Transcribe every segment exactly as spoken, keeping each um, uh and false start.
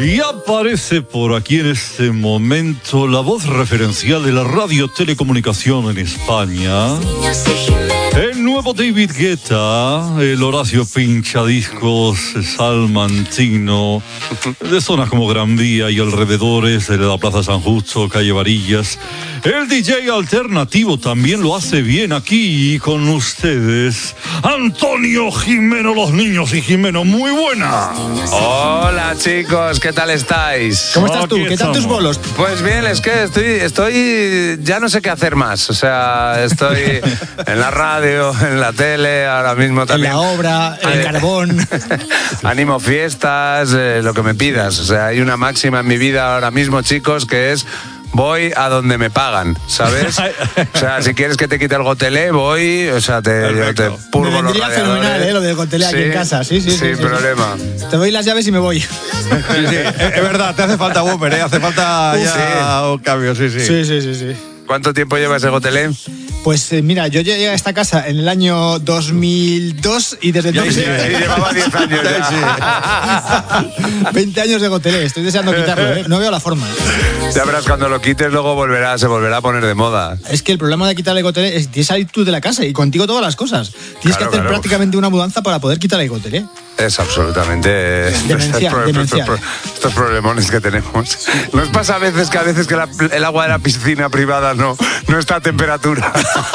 Y aparece por aquí en este momento la voz referencial de la radio telecomunicación en España. El nuevo David Guetta, el Horacio Pinchadiscos, Salmantino, de zonas como Gran Vía y alrededores de la Plaza San Justo, calle Varillas. El D J alternativo también lo hace bien aquí con ustedes. Antonio Jimeno, los niños y Jimeno, muy buena. Hola chicos, ¿qué tal estáis? ¿Cómo estás tú? ¿Qué tal tus bolos? Pues bien, es que estoy, estoy, ya no sé qué hacer más. O sea, estoy en la radio, en la tele, ahora mismo también. En la obra, en el carbón. Animo fiestas, eh, lo que me pidas. O sea, hay una máxima en mi vida ahora mismo, chicos, que es: voy a donde me pagan, ¿sabes? O sea, si quieres que te quite el gotelé, voy, o sea, te, yo te purgo me los vendría radiadores. fenomenal, ¿eh? Lo del gotelé aquí Sí, en casa. Sí, sí, sí. Sin sí, problema. Sí. Te doy las llaves y me voy. Sí, sí, es verdad, te hace falta Whopper, ¿eh? Hace falta ya Sí. un cambio, sí, sí. Sí, sí, sí, sí. ¿Cuánto tiempo lleva ese gotelé? Pues eh, mira, yo llegué a esta casa en el año dos mil dos y desde entonces... Sí, llevaba diez años ya. veinte años de gotelé, estoy deseando quitarlo, ¿eh? No veo la forma. Ya verás, cuando lo quites luego volverá, se volverá a poner de moda. Es que el problema de quitarle el gotelé es que tienes que salir tú de la casa y contigo todas las cosas. Tienes Claro, que hacer claro. prácticamente una mudanza para poder quitarle el gotelé. Es absolutamente... Demencial, estos, demencial. estos, estos problemones que tenemos. Nos pasa a veces que a veces que la- el agua de la piscina privada no, no está a temperatura.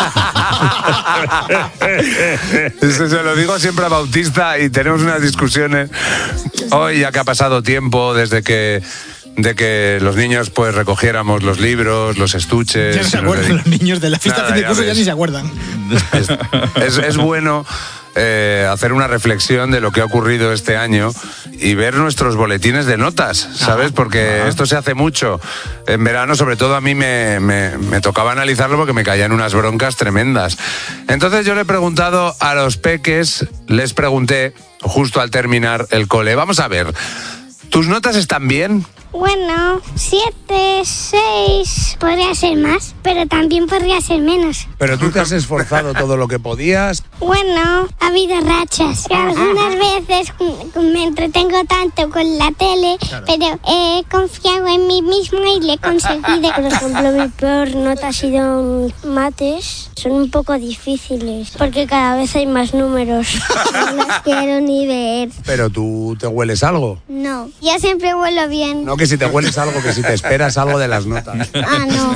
Eso se lo digo siempre a Bautista y tenemos unas discusiones. Hoy, ya que ha pasado tiempo desde que... de que los niños pues recogiéramos los libros, los estuches... Ya no se y nos acuerdan dedi- los niños de la fiesta Nada, de ya curso, ya ves. ni se acuerdan. Es, es bueno eh, hacer una reflexión de lo que ha ocurrido este año y ver nuestros boletines de notas, ¿sabes? Porque esto se hace mucho. En verano, sobre todo, a mí me, me, me tocaba analizarlo porque me caían unas broncas tremendas. Entonces yo le he preguntado a los peques, les pregunté justo al terminar el cole, vamos a ver, ¿tus notas están bien? Bueno, siete, seis, podría ser más, pero también podría ser menos. Pero tú te has esforzado todo lo que podías. Bueno, ha habido rachas. Algunas veces mm, me entretengo tanto con la tele, pero he confiado en mí misma y le he conseguido. Por ejemplo, mi peor nota ha sido mates. Son un poco difíciles, porque cada vez hay más números. No los quiero ni ver. Pero tú te hueles algo. No, yo siempre vuelo bien. No que si te hueles algo, que si te esperas algo de las notas. Ah, no.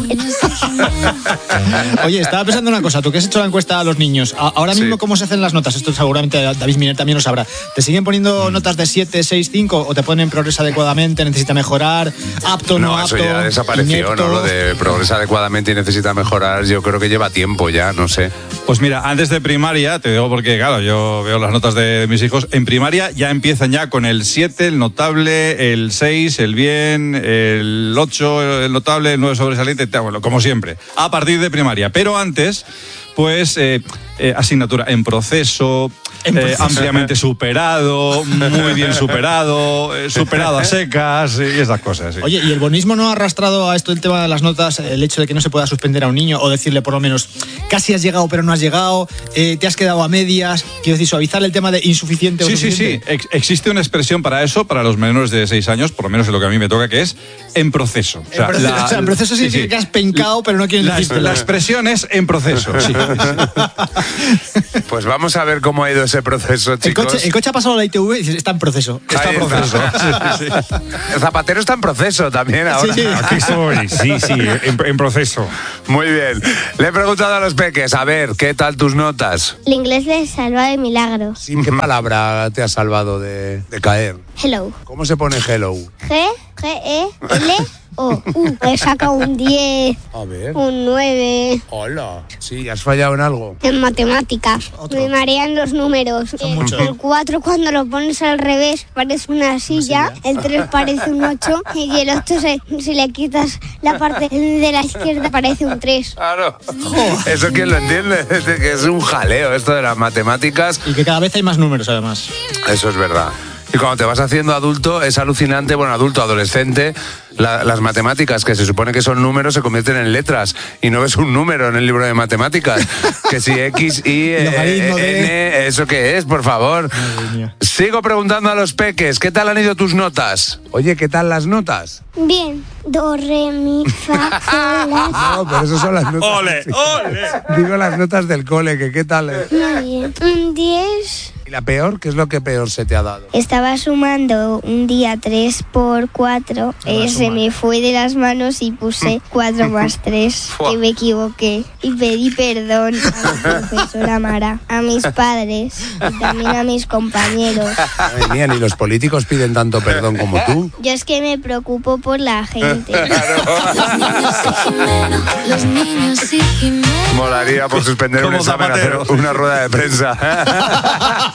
Oye, estaba pensando una cosa, tú que has hecho la encuesta a los niños, a- ahora mismo Sí. ¿cómo se hacen las notas? Esto seguramente David Miner también lo sabrá. ¿Te siguen poniendo notas de siete, seis, cinco o te ponen progresa adecuadamente, necesita mejorar, apto, no, No, apto, eso ya desapareció, inepto? ¿no? Lo de progresa adecuadamente y necesita mejorar, yo creo que lleva tiempo ya, no sé. Pues mira, antes de primaria, te digo porque, claro, yo veo las notas de mis hijos, en primaria ya empiezan ya con el siete, el notable, el seis, el bien, el ocho, el notable, el nueve sobresaliente, tal, bueno, como siempre, a partir de primaria. Pero antes, pues, eh, eh, asignatura en proceso, En eh, proceso. ampliamente superado, muy bien superado, eh, superado a secas y esas cosas. Sí. Oye, ¿y el bonismo no ha arrastrado a esto el tema de las notas, el hecho de que no se pueda suspender a un niño o decirle por lo menos casi has llegado pero no has llegado, eh, te has quedado a medias? Quiero decir, suavizar el tema de insuficiente o Sí, sí, sí. suficiente. Ex- existe una expresión para eso, para los menores de seis años, por lo menos en lo que a mí me toca, que es en proceso. O En proceso, o sea, en proceso significa que has pencado, pero no quieres la, decírtelo. la expresión es en proceso, sí. Pues vamos a ver cómo ha ido ese proceso, El chicos. coche, el coche ha pasado la I T V y dices, está en proceso. Está Ahí en proceso. está. Sí, sí, sí. El zapatero está en proceso también ahora. Sí, sí. Aquí estoy, sí, sí, en, en proceso. Muy bien. Le he preguntado a los peques, a ver, ¿qué tal tus notas? El inglés le salva de milagro. ¿Sí? ¿Qué palabra te ha salvado de, de caer? Hello. ¿Cómo se pone hello? G, G, E, L, O. Uh, he sacado un diez, A ver. un nueve. Hola. Sí, ¿has fallado en algo? En matemáticas. Otro. Me marean los números. El- muchos. El cuatro cuando lo pones al revés parece una silla, el tres parece un ocho y el ocho se- si le quitas la parte de la izquierda parece un tres. Claro. ¿Eso quién lo entiende? Es que es un jaleo esto de las matemáticas. Y que cada vez hay más números, además. Eso es verdad. Y cuando te vas haciendo adulto es alucinante, bueno, adulto, adolescente, la, las matemáticas, que se supone que son números, se convierten en letras y no ves un número en el libro de matemáticas. Que si X, Y, eh, N, ¿eso qué es, por favor? Sigo preguntando a los peques, ¿qué tal han ido tus notas? Oye, ¿qué tal las notas? Bien. Do, re, mi, fa, sol, la. No, pero eso son las notas. ¡Ole, ole! Digo las notas del cole, que qué tal. eh? Muy bien. Un diez. ¿Y la peor? ¿Qué es lo que peor se te ha dado? Estaba sumando un día tres por cuatro, eh, se me fue de las manos y puse cuatro más tres, y me equivoqué. Y pedí perdón a la profesora Mara, a mis padres y también a mis compañeros. Madre mía, ni los políticos piden tanto perdón como tú. Yo es que me preocupo por la gente. Los niños y Jimeno. Molaría por suspender un Como examen hacer Zapatero. una rueda de prensa.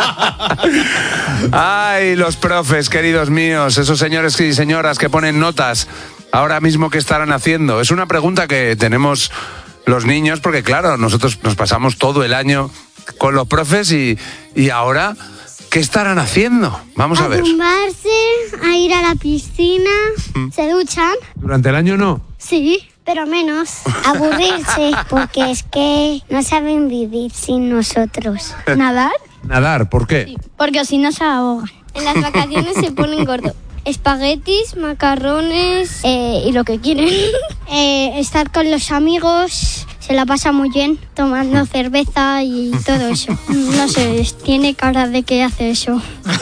Ay, los profes, queridos míos, esos señores y señoras que ponen notas, ahora mismo, ¿qué estarán haciendo? Es una pregunta que tenemos los niños, porque claro, nosotros nos pasamos todo el año con los profes y, y ahora, ¿qué estarán haciendo? Vamos a ver. A tumbarse, a ir a la piscina, se duchan. ¿Durante el año no? Sí, pero menos. Aburrirse, porque es que no saben vivir sin nosotros. ¿Nadar? Nadar, ¿por qué? Porque si no se ahogan. En las vacaciones se ponen gordos. Espaguetis, macarrones eh, y lo que quieren. Eh, estar con los amigos, se la pasa muy bien, tomando cerveza y todo eso. No sé, tiene cara de que hace eso.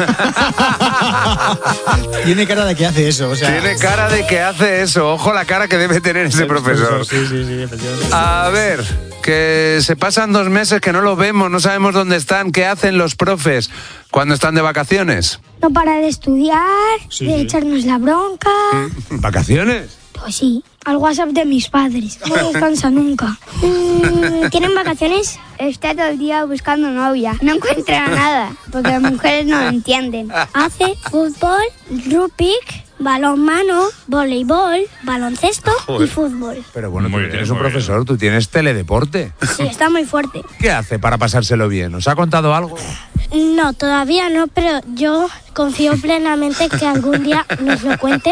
Tiene cara de que hace eso, o sea. Tiene cara de que hace eso. Ojo la cara que debe tener ese profesor. Sí, sí, sí, efectivamente. A ver, que se pasan dos meses que no lo vemos, no sabemos dónde están, qué hacen los profes cuando están de vacaciones. No para de estudiar, Sí, de sí. echarnos la bronca. ¿Vacaciones? Pues sí, al WhatsApp de mis padres. No descansa nunca. Mm, ¿Tienen vacaciones? Está todo el día buscando novia. No encuentra nada, porque las mujeres no lo entienden. Hace fútbol, rugby, balonmano, voleibol, baloncesto y fútbol. Pero bueno, Muy tú bien, tienes un muy profesor, tú tienes teledeporte. Sí, está muy fuerte. ¿Qué hace para pasárselo bien? ¿Os ha contado algo? No, todavía no, pero yo confío plenamente que algún día nos lo cuente.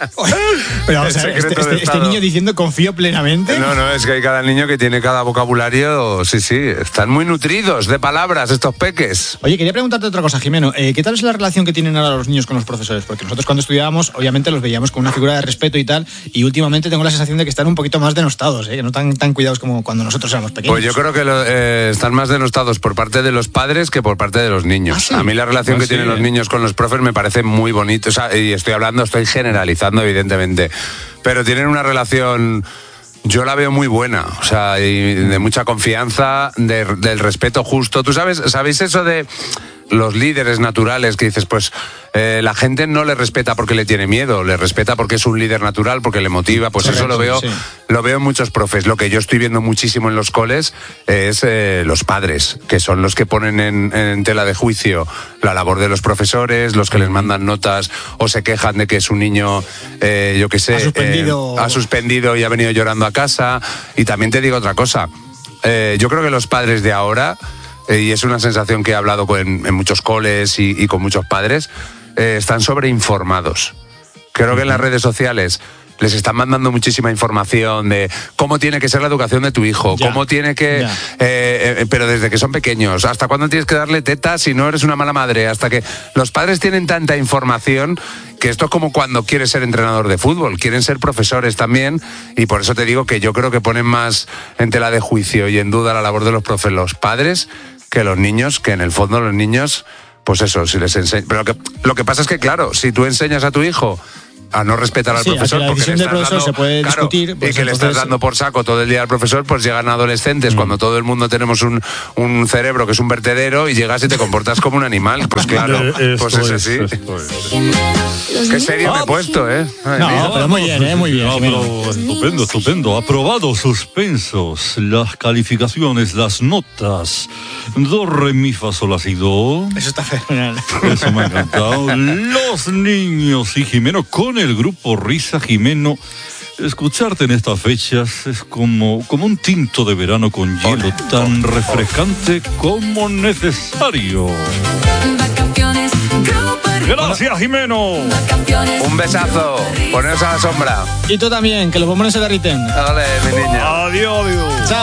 Pero vamos El a ver, secreto este, de este- este Estado. niño diciendo confío plenamente. No, no, es que hay cada niño que tiene cada vocabulario, sí, sí, están muy nutridos de palabras estos peques. Oye, quería preguntarte otra cosa, Jimeno. Eh, ¿Qué tal es la relación que tienen ahora los niños con los profesores? Porque nosotros cuando estudiábamos, obviamente los veíamos con una figura de respeto y tal, y últimamente tengo la sensación de que están un poquito más denostados, ¿eh? Que no tan, tan cuidados como cuando nosotros éramos pequeños. Pues yo creo que lo- eh, están más denostados por parte de los padres que por parte de los niños. ¿Ah, sí? A mí la relación Ah, que sí, tienen eh. los niños con los profes me parece muy bonita. O sea, y estoy hablando, estoy generalizando, evidentemente. Pero tienen una relación, yo la veo muy buena. O sea, y de mucha confianza, de- del respeto justo. ¿Tú sabes, sabéis eso de los líderes naturales que dices, pues eh, la gente no le respeta porque le tiene miedo, le respeta porque es un líder natural, porque le motiva? Pues eso lo veo, sí. lo veo en muchos profes. Lo que yo estoy viendo muchísimo en los coles es eh, los padres, que son los que ponen en, en tela de juicio la labor de los profesores, los que les mandan notas o se quejan de que su niño, eh, yo qué sé, Ha suspendido. eh, ha suspendido y ha venido llorando a casa. Y también te digo otra cosa, eh, yo creo que los padres de ahora, eh, y es una sensación que he hablado con, en muchos coles y, y con muchos padres, eh, están sobreinformados. Creo que en las redes sociales les están mandando muchísima información de cómo tiene que ser la educación de tu hijo, Ya, cómo tiene que... ya. eh, eh, pero desde que son pequeños, hasta cuándo tienes que darle tetas si no eres una mala madre, hasta que los padres tienen tanta información que esto es como cuando quieres ser entrenador de fútbol, quieren ser profesores también, y por eso te digo que yo creo que ponen más en tela de juicio y en duda la labor de los profes los padres que los niños, que en el fondo los niños, pues eso, si les enseñan... Pero lo que, lo que pasa es que, claro, si tú enseñas a tu hijo a no respetar al Sí, a que profesor, la porque le decisión del estás profesor dando, se puede claro, discutir, pues y que le estás entonces- dando por saco todo el día al profesor, pues llegan adolescentes cuando todo el mundo tenemos un, un cerebro que es un vertedero y llegas y te comportas como un animal. Pues claro, Eh, pues esto es así. esto es. Qué serio me he puesto, ¿eh? Ay, No, mira. pero muy bien, ¿eh? Muy bien, Ah, Jimeno. pero estupendo, estupendo. Aprobado suspensos. Las calificaciones, las notas. Do, re, mi, fa, sol, la, si, do. Eso está fenomenal. Eso me ha encantado. Los niños y Jimeno con el grupo Risa Jimeno. Escucharte en estas fechas es como, como un tinto de verano con hielo, tan refrescante como necesario. Vacaciones, Grupo Gracias, Jimeno. Un besazo. Poneos a la sombra. Y tú también, que los bombones se derriten. Dale, mi niña. Adiós, adiós. Chao.